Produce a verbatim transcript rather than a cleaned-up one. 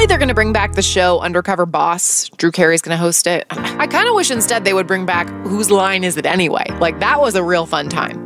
Apparently they're going to bring back the show Undercover Boss. Drew Carey's going to host it. I kind of wish instead they would bring back Whose Line Is It Anyway? Like, that was a real fun time.